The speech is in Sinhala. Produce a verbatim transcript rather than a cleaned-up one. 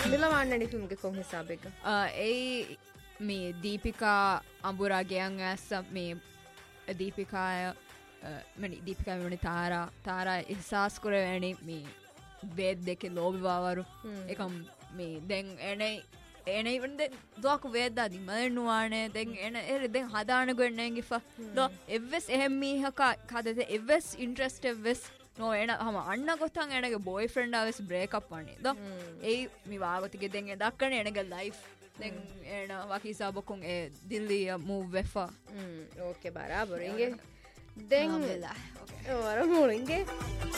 මිලවන්නනි තුන්ගේ කොන් හිසාබෙක ඒ මේ දීපිකා අඹුරා ගෙයන් ඇස්ස මේ දීපිකාය මනි දීපිකා මෙවනි තාරා තාරා ඉහසාස් කරවැනි මේ වේද් දෙක ලෝබිවාවරු එකම් මේ දැන් එනයි එනයිවන්ද දොක වේදදාදී මලනුවානේ දැන් එන එර දැන් හදානගොන්නගිෆා දො එවස් එහෙම්මීහක කදත එවස් ඉන්ට්‍රස්ට එවස් නෝ එන හම අන්න ගොත්තන් එනගේ බොයි ෆ්‍රෙන්ඩ් අවස් බ්‍රේකප් වන්නේ ද ඒ මිවාගතික දෙන් දක්කන එනග ලයිෆ් දැන් එන වකිසාබොකුන් ඒ දිල්ලිය මූව් වෙෆා ඕකේ බරාබොරින්ගේ දැන් වර මූලින්ගේ